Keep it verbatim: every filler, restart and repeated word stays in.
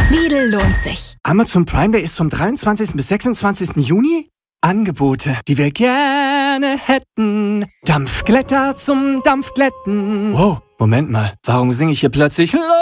Lidl lohnt sich. Amazon Prime Day ist vom dreiundzwanzigsten bis sechsundzwanzigsten Juni. Angebote, die wir gerne hätten. Dampfglätter zum Dampfglätten. Wow, Moment mal, warum singe ich hier plötzlich